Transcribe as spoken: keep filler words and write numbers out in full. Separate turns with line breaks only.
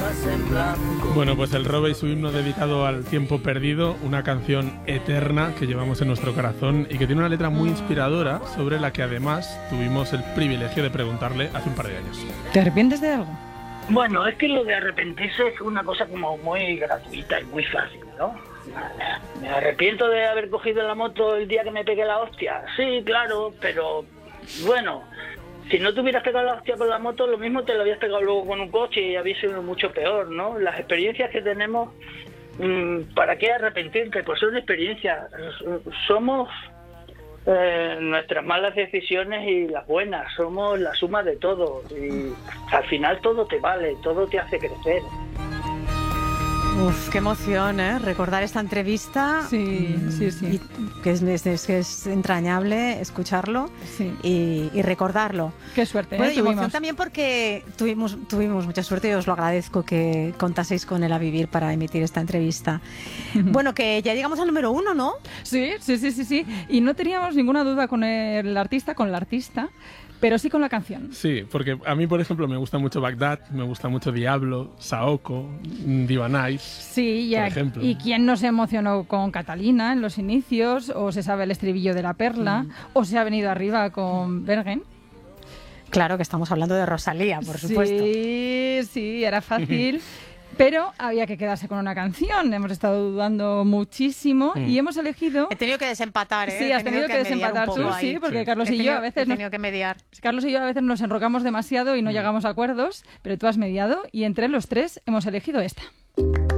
hojas en blanco.
Bueno, pues el Robe y su himno dedicado al tiempo perdido, una canción eterna que llevamos en nuestro corazón y que tiene una letra muy inspiradora, sobre la que además tuvimos el privilegio de preguntarle hace un par de años.
¿Te arrepientes de algo?
Bueno, es que lo de arrepentirse es una cosa como muy gratuita y muy fácil, ¿no? ¿Me arrepiento de haber cogido la moto el día que me pegué la hostia? Sí, claro, pero bueno, si no te hubieras pegado la hostia con la moto, lo mismo te lo habías pegado luego con un coche y había sido mucho peor, ¿no? Las experiencias que tenemos, ¿para qué arrepentirte? Pues son experiencias. Somos eh, nuestras malas decisiones y las buenas, somos la suma de todo y al final todo te vale, todo te hace crecer.
Uf, qué emoción, ¿eh? Recordar esta entrevista.
Sí, sí, sí.
Y que es, es, que es entrañable escucharlo
sí.
y, y recordarlo.
Qué suerte,
bueno,
¿eh?
Y emoción también porque tuvimos, tuvimos mucha suerte y os lo agradezco que contaseis con él a vivir para emitir esta entrevista. Bueno, que ya llegamos al número uno, ¿no?
Sí, sí, sí, sí, sí. Y no teníamos ninguna duda con el artista, con la artista, pero sí con la canción.
Sí, porque a mí, por ejemplo, me gusta mucho Bagdad, me gusta mucho Diablo, Saoko, Divanais,
sí,
por
y,
ejemplo.
¿Y quién no se emocionó con Catalina en los inicios? ¿O se sabe el estribillo de La Perla? Mm. ¿O se ha venido arriba con Bergen?
Claro que estamos hablando de Rosalía, por supuesto.
Sí, sí, era fácil. Pero había que quedarse con una canción. Hemos estado dudando muchísimo mm. y hemos elegido...
He tenido que desempatar, ¿eh?
Sí, has tenido, tenido que, que desempatar tú, sí, porque sí. Carlos
he
y
tenido,
yo a veces...
He tenido nos... que mediar.
Carlos y yo a veces nos enrocamos demasiado y no mm. llegamos a acuerdos, pero tú has mediado y entre los tres hemos elegido esta.